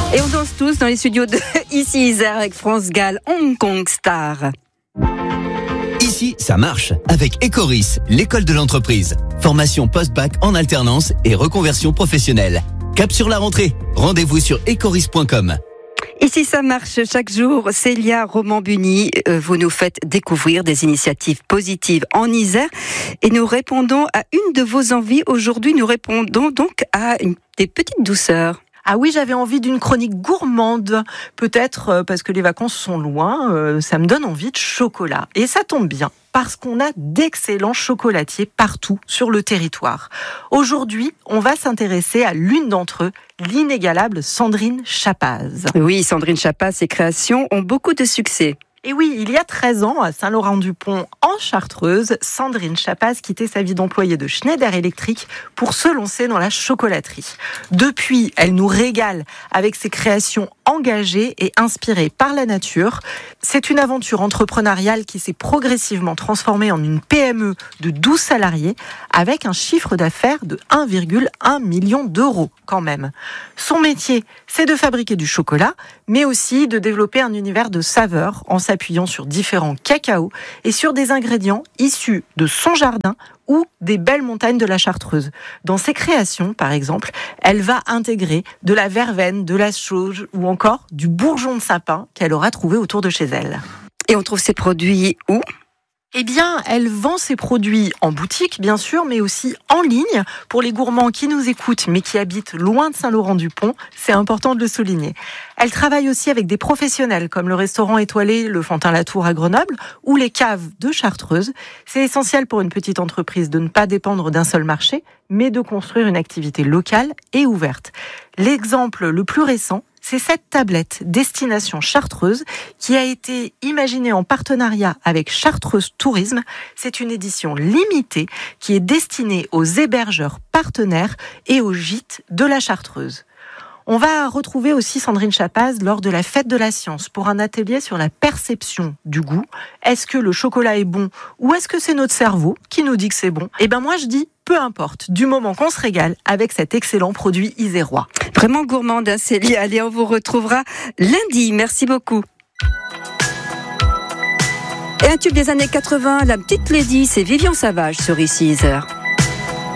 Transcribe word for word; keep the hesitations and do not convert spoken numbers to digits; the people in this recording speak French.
Et on danse tous dans les studios de Ici Isère avec France Gall, Hong Kong Star. Ici, ça marche avec Ecoris, l'école de l'entreprise. Formation post-bac en alternance et reconversion professionnelle. Cap sur la rentrée. Rendez-vous sur ecoris point com. Ici, ça marche chaque jour. Célia Roman-Buni, euh, vous nous faites découvrir des initiatives positives en Isère et nous répondons à une de vos envies. Aujourd'hui, nous répondons donc à une, des petites douceurs. Ah oui, j'avais envie d'une chronique gourmande, peut-être euh, parce que les vacances sont loin, euh, ça me donne envie de chocolat. Et ça tombe bien, parce qu'on a d'excellents chocolatiers partout sur le territoire. Aujourd'hui, on va s'intéresser à l'une d'entre eux, l'inégalable Sandrine Chapaz. Oui, Sandrine Chapaz, ses créations ont beaucoup de succès. Et oui, il y a treize ans, à Saint-Laurent-du-Pont, en Chartreuse, Sandrine Chapaz quittait sa vie d'employée de Schneider Electric pour se lancer dans la chocolaterie. Depuis, elle nous régale avec ses créations engagées et inspirées par la nature. C'est une aventure entrepreneuriale qui s'est progressivement transformée en une P M E de douze salariés avec un chiffre d'affaires de un virgule un million d'euros quand même. Son métier, c'est de fabriquer du chocolat, mais aussi de développer un univers de saveurs en s'appuyant sur différents cacao et sur des ingrédients issus de son jardin ou des belles montagnes de la Chartreuse. Dans ses créations, par exemple, elle va intégrer de la verveine, de la sauge ou encore du bourgeon de sapin qu'elle aura trouvé autour de chez elle. Et on trouve ces produits où ? Eh bien, elle vend ses produits en boutique, bien sûr, mais aussi en ligne. Pour les gourmands qui nous écoutent, mais qui habitent loin de Saint-Laurent-du-Pont, c'est important de le souligner. Elle travaille aussi avec des professionnels, comme le restaurant étoilé Le Fantin-Latour à Grenoble, ou les caves de Chartreuse. C'est essentiel pour une petite entreprise de ne pas dépendre d'un seul marché, mais de construire une activité locale et ouverte. L'exemple le plus récent, c'est cette tablette Destination Chartreuse qui a été imaginée en partenariat avec Chartreuse Tourisme. C'est une édition limitée qui est destinée aux hébergeurs partenaires et aux gîtes de la Chartreuse. On va retrouver aussi Sandrine Chapaz lors de la Fête de la Science pour un atelier sur la perception du goût. Est-ce que le chocolat est bon ou est-ce que c'est notre cerveau qui nous dit que c'est bon ? Eh ben moi je dis peu importe, du moment qu'on se régale avec cet excellent produit isérois. Vraiment gourmande, hein, Célia. Allez, on vous retrouvera lundi. Merci beaucoup. Et un tube des années quatre-vingts, la petite Lady, c'est Vivian Savage sur Ici Isère.